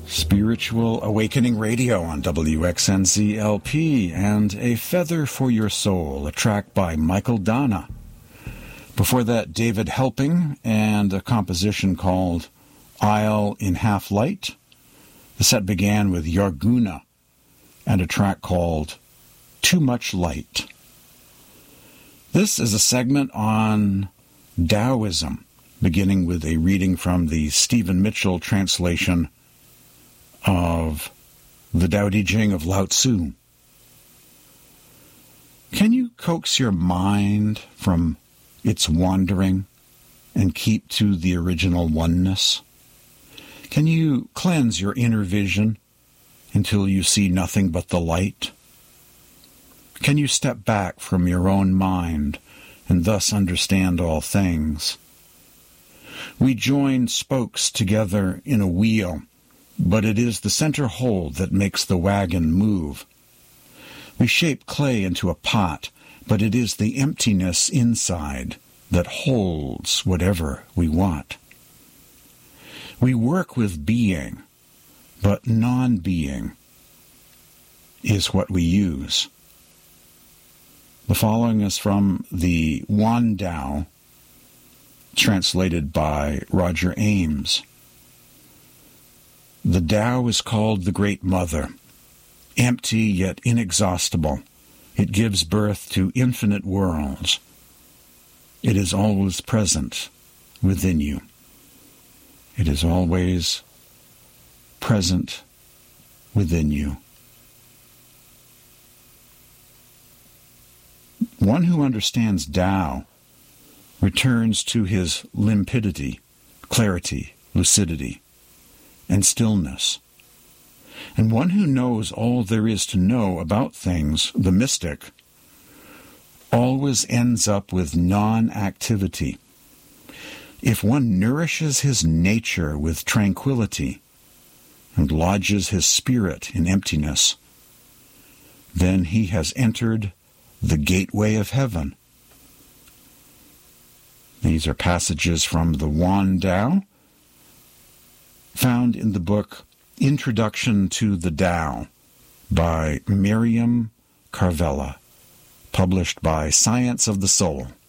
Spiritual Awakening Radio on WXNZ-LP, and A Feather for Your Soul, a track by Michael Donna. Before that, David Helping and a composition called Isle in Half Light. The set began with Yarguna and a track called Too Much Light. This is a segment on Taoism, beginning with a reading from the Stephen Mitchell translation of the Tao Te Ching of Lao Tzu. Can you coax your mind from its wandering and keep to the original oneness? Can you cleanse your inner vision until you see nothing but the light? Can you step back from your own mind and thus understand all things? We join spokes together in a wheel, but it is the center hole that makes the wagon move. We shape clay into a pot, but it is the emptiness inside that holds whatever we want. We work with being, but non-being is what we use. The following is from the Wan Tao, translated by Roger Ames. The Tao is called the Great Mother, empty yet inexhaustible. It gives birth to infinite worlds. It is always present within you. It is always present within you. One who understands Tao returns to his limpidity, clarity, lucidity, and stillness. And one who knows all there is to know about things, the mystic, always ends up with non-activity. If one nourishes his nature with tranquility and lodges his spirit in emptiness, then he has entered the gateway of heaven. These are passages from the Wan Tao, found in the book Introduction to the Tao by Miriam Carvella, published by Science of the Soul.